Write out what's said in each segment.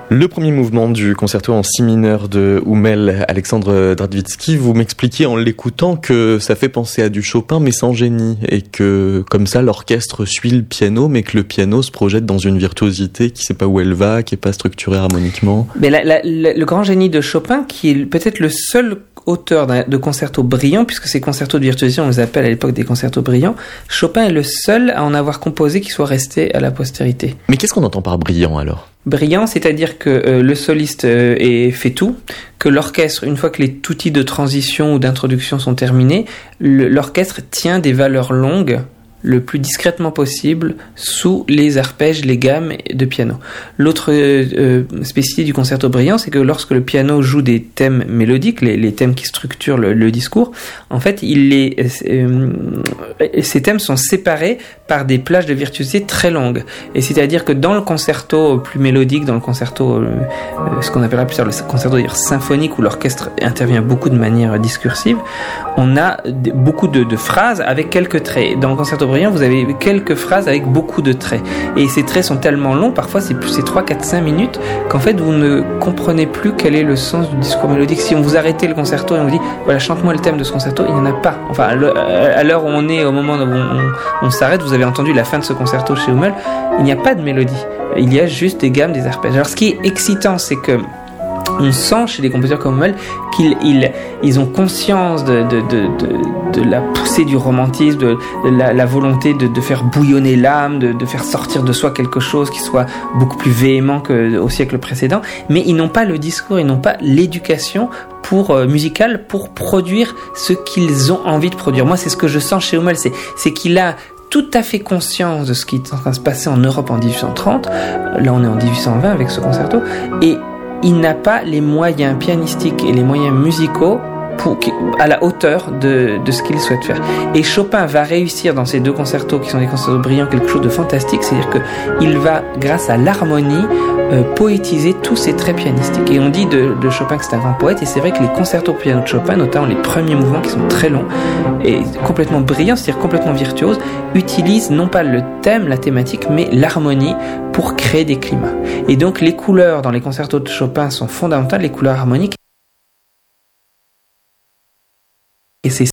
Le premier mouvement du concerto en si mineur de Hummel, Alexandre Drazdvitsky, vous m'expliquiez en l'écoutant que ça fait penser à du Chopin mais sans génie, et que comme ça l'orchestre suit le piano mais que le piano se projette dans une virtuosité qui ne sait pas où elle va, qui n'est pas structurée harmoniquement. Mais le grand génie de Chopin, qui est peut-être le seul auteur de concertos brillants, puisque ces concertos de virtuosité, on les appelle à l'époque des concertos brillants, Chopin est le seul à en avoir composé qui soit resté à la postérité. Mais qu'est-ce qu'on entend par brillant alors ? Brillant, c'est-à-dire que le soliste fait tout, que l'orchestre, une fois que les outils de transition ou d'introduction sont terminés, l'orchestre tient des valeurs longues le plus discrètement possible sous les arpèges, les gammes de piano. L'autre spécificité du concerto brillant, c'est que lorsque le piano joue des thèmes mélodiques, les thèmes qui structurent le discours, en fait, ces thèmes sont séparés par des plages de virtuosité très longues. Et c'est-à-dire que dans le concerto plus mélodique, dans le concerto, ce qu'on appellera plus tard le concerto d'ailleurs symphonique, où l'orchestre intervient beaucoup de manière discursive, on a beaucoup de phrases avec quelques traits. Dans le concerto brillant, vous avez quelques phrases avec beaucoup de traits. Et ces traits sont tellement longs, parfois c'est 3, 4, 5 minutes, qu'en fait vous ne comprenez plus quel est le sens du discours mélodique. Si on vous arrêtait le concerto et on vous dit, voilà, chante-moi le thème de ce concerto, il n'y en a pas. Enfin, à l'heure où on est, au moment où on s'arrête, vous avez entendu la fin de ce concerto chez Hummel, il n'y a pas de mélodie. Il y a juste des gammes, des arpèges. Alors ce qui est excitant, c'est que on sent chez des compositeurs comme Hummel qu'ils ont conscience de la poussée du romantisme, de la volonté de faire bouillonner l'âme, de faire sortir de soi quelque chose qui soit beaucoup plus véhément qu'au siècle précédent, mais ils n'ont pas le discours, ils n'ont pas l'éducation musicale pour produire ce qu'ils ont envie de produire. Moi, c'est ce que je sens chez Hummel, c'est qu'il a tout à fait conscience de ce qui est en train de se passer en Europe en 1830. Là, on est en 1820 avec ce concerto, et il n'a pas les moyens pianistiques et les moyens musicaux à la hauteur de ce qu'il souhaite faire. Et Chopin va réussir dans ces deux concertos qui sont des concertos brillants quelque chose de fantastique, c'est-à-dire qu'il va, grâce à l'harmonie, poétiser tous ces traits pianistiques. Et on dit de Chopin que c'est un grand poète, et c'est vrai que les concertos pour piano de Chopin, notamment les premiers mouvements qui sont très longs et complètement brillants, c'est-à-dire complètement virtuoses, utilisent non pas le thème, la thématique, mais l'harmonie pour créer des climats. Et donc les couleurs dans les concertos de Chopin sont fondamentales, les couleurs harmoniques. Et c'est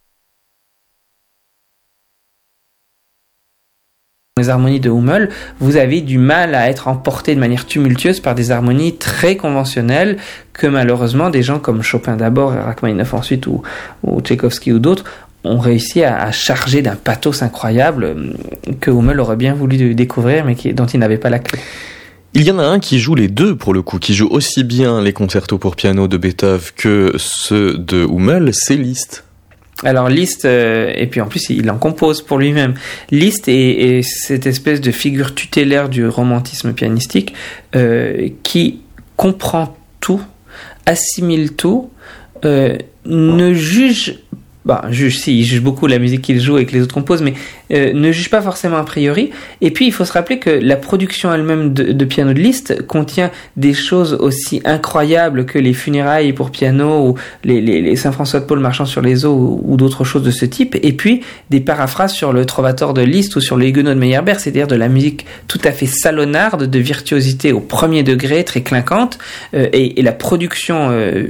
les harmonies de Hummel, vous avez du mal à être emporté de manière tumultueuse par des harmonies très conventionnelles que malheureusement des gens comme Chopin d'abord et Rachmaninoff ensuite ou Tchaïkovski ou d'autres ont réussi à charger d'un pathos incroyable que Hummel aurait bien voulu découvrir mais dont il n'avait pas la clé. Il y en a un qui joue les deux pour le coup, qui joue aussi bien les concertos pour piano de Beethoven que ceux de Hummel, c'est Liszt. Alors Liszt, et puis en plus il en compose pour lui-même. Liszt est cette espèce de figure tutélaire du romantisme pianistique qui comprend tout, assimile tout, ne juge... il juge beaucoup la musique qu'il joue et que les autres composent, mais ne juge pas forcément a priori. Et puis, il faut se rappeler que la production elle-même de piano de Liszt contient des choses aussi incroyables que les funérailles pour piano ou les Saint-François de Paul marchant sur les eaux ou d'autres choses de ce type. Et puis, des paraphrases sur le Trovator de Liszt ou sur les Huguenots de Meyerbeer, c'est-à-dire de la musique tout à fait salonnarde, de virtuosité au premier degré, très clinquante, et la production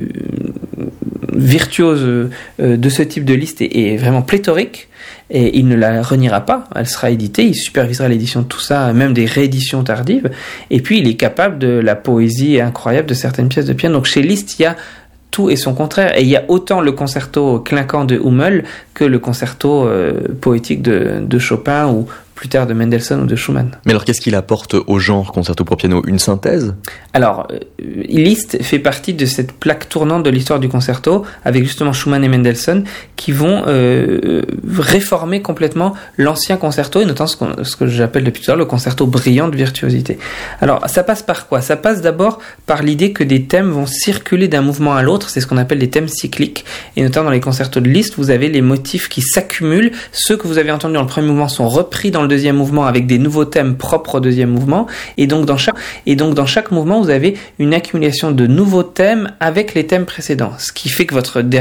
virtuose de ce type de Liszt est vraiment pléthorique, et il ne la reniera pas, elle sera éditée, il supervisera l'édition de tout ça, même des rééditions tardives, et puis il est capable de la poésie incroyable de certaines pièces de piano. Donc chez Liszt, il y a tout et son contraire, et il y a autant le concerto clinquant de Hummel que le concerto poétique de Chopin ou plus tard de Mendelssohn ou de Schumann. Mais alors qu'est-ce qu'il apporte au genre concerto pour piano ? Une synthèse ? Alors, Liszt fait partie de cette plaque tournante de l'histoire du concerto, avec justement Schumann et Mendelssohn, qui vont réformer complètement l'ancien concerto, et notamment ce que j'appelle depuis tout à l'heure le concerto brillant de virtuosité. Alors, ça passe par quoi ? Ça passe d'abord par l'idée que des thèmes vont circuler d'un mouvement à l'autre, c'est ce qu'on appelle des thèmes cycliques, et notamment dans les concertos de Liszt, vous avez les motifs qui s'accumulent, ceux que vous avez entendus dans le premier mouvement sont repris dans le deuxième mouvement avec des nouveaux thèmes propres au deuxième mouvement, et donc dans chaque mouvement vous avez une accumulation de nouveaux thèmes avec les thèmes précédents, ce qui fait que votre